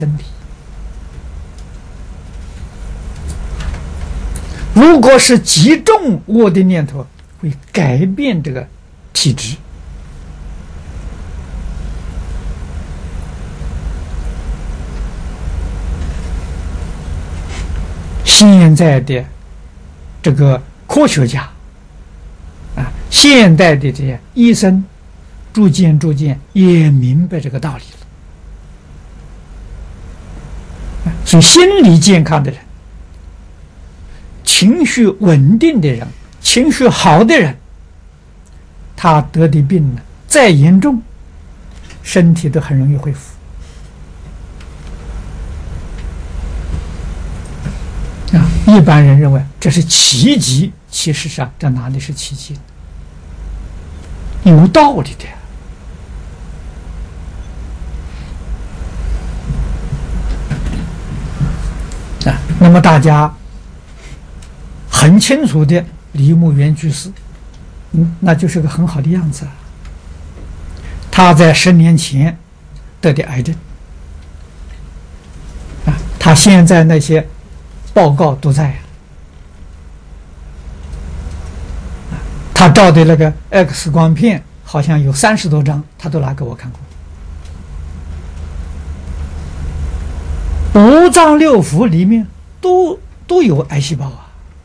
真理。如果是极重恶的念头，会改变这个体质。现在的这个科学家现代的这些医生，逐渐也明白这个道理了。所以，心理健康的人，情绪稳定的人，情绪好的人，他得的病呢，再严重，身体都很容易恢复。一般人认为这是奇迹，其实上这哪里是奇迹？有道理的。那么大家很清楚的，李牧原居士，那就是个很好的样子。他在10年前得的癌症，他现在那些报告都在他照的那个 X 光片好像有30多张，他都拿给我看过。五脏六腑里面都有癌细胞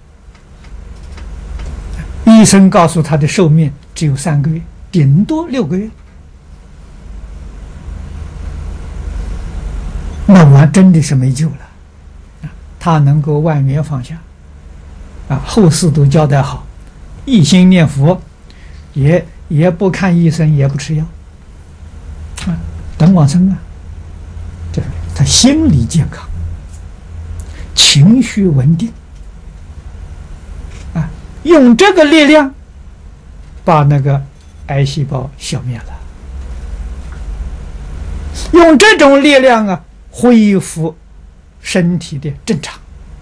医生告诉他的寿命只有3个月，顶多6个月。那完真的是没救了。他能够万缘放下，后事都交代好，一心念佛，也不看医生，也不吃药，等往生这是他心理健康，情绪稳定，用这个力量把那个癌细胞消灭了，用这种力量恢复身体的正常。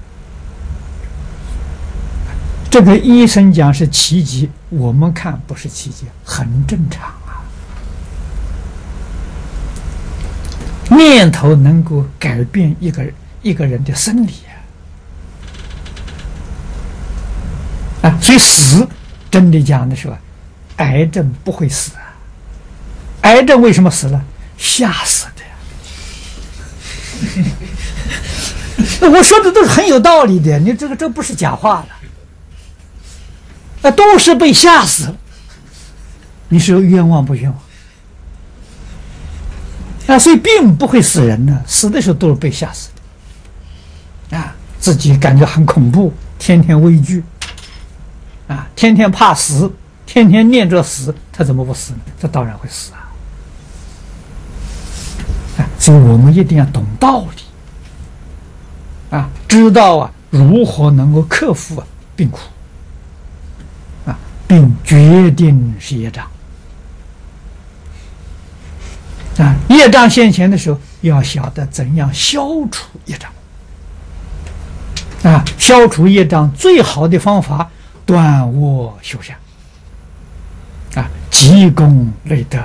这个医生讲是奇迹，我们看不是奇迹，很正常念头能够改变一个人的生理所以死真的讲的是吧，癌症不会死癌症为什么死了？吓死的我说的都是很有道理的，你这不是假话了，都是被吓死了。你说冤枉不冤枉？所以病不会死人呢，死的时候都是被吓死的。自己感觉很恐怖，天天畏惧，天天怕死，天天念着死，他怎么不死呢？他当然会死所以我们一定要懂道理。知道如何能够克服病苦并决定是业障业障现前的时候，要晓得怎样消除业障消除业障最好的方法，断恶修善积功累德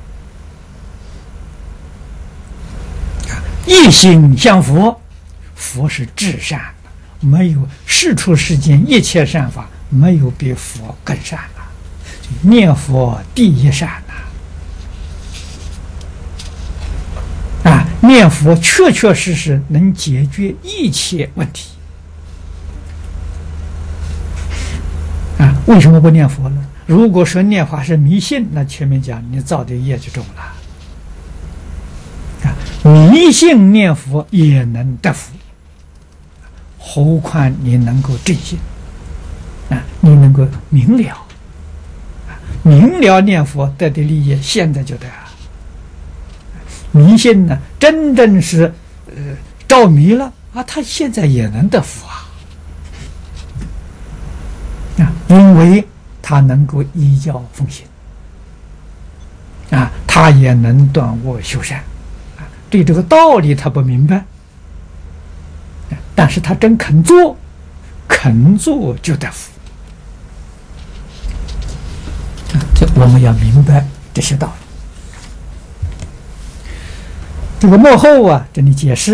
一心向佛，佛是至善的，没有世出世间一切善法，没有比佛更善念佛第一善念佛确确实实能解决一切问题为什么不念佛呢？如果说念法是迷信，那前面讲你造的业就重了迷信念佛也能得福，何况你能够正信你能够明了念佛得的利益，现在就得迷信呢，真正是着迷了他现在也能得福因为他能够依教奉行他也能断恶修善对这个道理他不明白，但是他真肯做就得福我们要明白这些道理。这个幕后这里解释